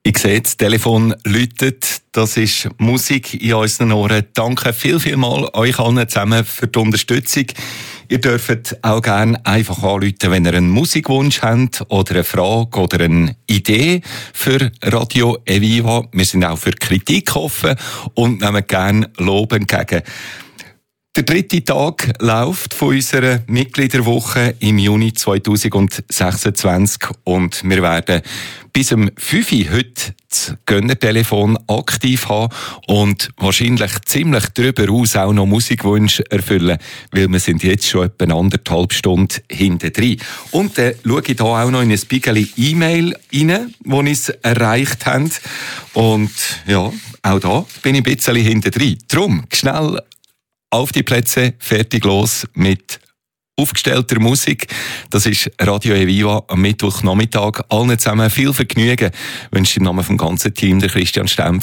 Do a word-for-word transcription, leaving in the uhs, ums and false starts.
Ich sehe, das Telefon läutet. Das ist Musik in unseren Ohren. Danke viel, viel mal euch allen zusammen für die Unterstützung. Ihr dürft auch gerne einfach anrufen, wenn ihr einen Musikwunsch habt oder eine Frage oder eine Idee für Radio Eviva. Wir sind auch für Kritik offen und nehmen gerne Lob entgegen. Der dritte Tag läuft von unserer Mitgliederwoche im Juni zweitausendsechsundzwanzig und wir werden bis um fünf Uhr heute das Gönnertelefon aktiv haben und wahrscheinlich ziemlich darüber aus auch noch Musikwünsche erfüllen, weil wir sind jetzt schon etwa anderthalb Stunden hinten drin. Und dann schaue ich hier auch noch in ein Spiegel E-Mail rein, die uns erreicht haben. Und ja, auch da bin ich ein bisschen hinten drin. Drum, schnell auf die Plätze, fertig los mit aufgestellter Musik. Das ist Radio Eviva am Mittwochnachmittag. Allen zusammen viel Vergnügen. Ich wünsche im Namen vom ganzen Team, der Christian Stempf.